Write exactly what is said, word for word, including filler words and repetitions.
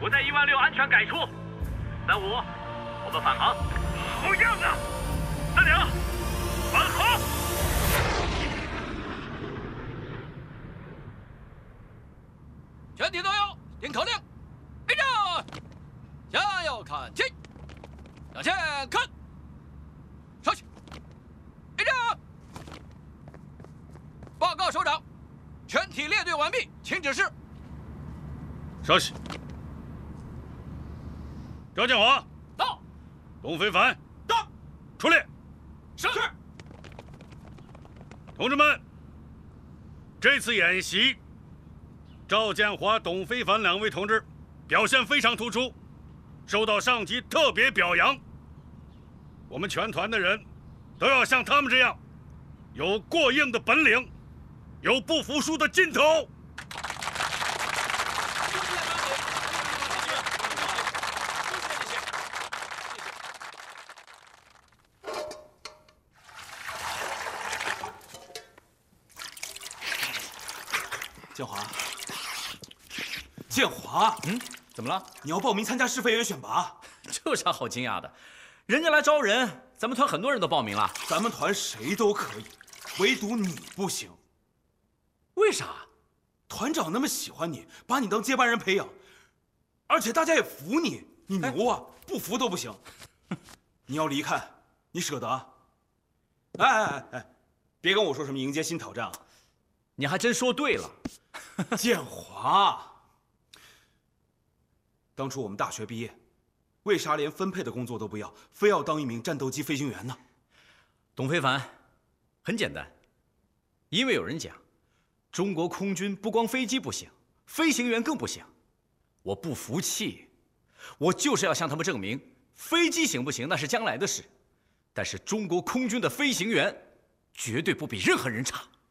我在一万六安全改出。三五，我们返航。好样的！三两，返航。 全体都有听口令，立正，向右看齐，向前看，稍息，立正。报告首长，全体列队完毕，请指示。 稍息。赵建华到。 董非凡到。 出列。 是。 同志们，这次演习，赵建华、董非凡两位同志表现非常突出，受到上级特别表扬。我们全团的人都要像他们这样，有过硬的本领，有不服输的劲头。 建华，建华， 嗯，怎么了？ 你要报名参加市飞员选拔？ 这有啥好惊讶的？人家来招人，咱们团很多人都报名了。 咱们团谁都可以，唯独你不行。 为啥？ 团长那么喜欢你，把你当接班人培养，而且大家也服你，你牛啊！不服都不行。你要离开，你舍得？哎哎哎哎，别跟我说什么迎接新挑战啊！ 你还真说对了。 建华，当初我们大学毕业，为啥连分配的工作都不要，非要当一名战斗机飞行员呢？ 董非凡，很简单，因为有人讲，中国空军不光飞机不行，飞行员更不行。我不服气，我就是要向他们证明，飞机行不行那是将来的事，但是中国空军的飞行员绝对不比任何人差。